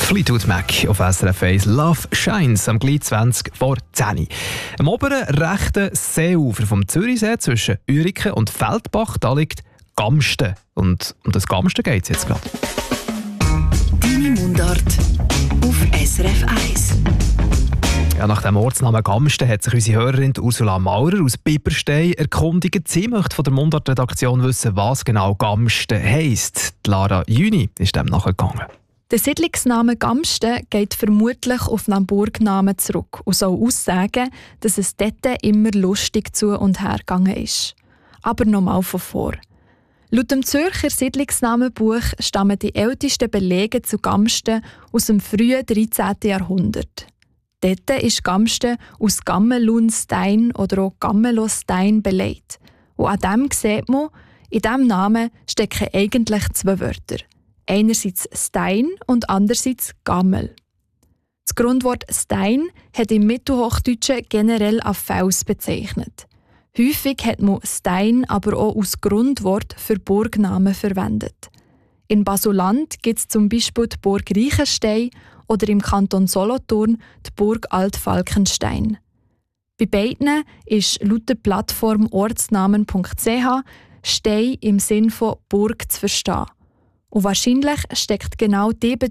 Fleetwood Mac auf SRF 1. Love Shines am gleich 20 vor 10. Am oberen rechten Seeufer vom Zürichsee zwischen Uriken und Feldbach, da liegt Gamsten. Und um das Gamsten geht es jetzt gerade. Deine Mundart auf SRF 1. Ja, nach dem Ortsnamen Gamsten hat sich unsere Hörerin Ursula Maurer aus Biberstein erkundigt. Sie möchte von der Mundart-Redaktion wissen, was genau Gamsten heisst. Lara Jüni ist dem nachgegangen. Der Siedlungsname Gamsten geht vermutlich auf einen Burgnamen zurück und soll aussagen, dass es dort immer lustig zu und her gegangen ist. Aber nochmal von vor. Laut dem Zürcher Siedlungsnamenbuch stammen die ältesten Belege zu Gamsten aus dem frühen 13. Jahrhundert. Dort ist Gamsten aus Gammelunstein oder auch Gammelostein belegt. Und an dem sieht man, in diesem Namen stecken eigentlich zwei Wörter. Einerseits Stein und andererseits Gammel. Das Grundwort Stein hat im Mittelhochdeutschen generell als Fels bezeichnet. Häufig hat man Stein aber auch als Grundwort für Burgnamen verwendet. In Basel-Land gibt es zum Beispiel die Burg Reichenstein oder im Kanton Solothurn die Burg Altfalkenstein. Bei beiden ist laut der Plattform ortsnamen.ch Stein im Sinn von Burg zu verstehen. Und wahrscheinlich steckt genau diese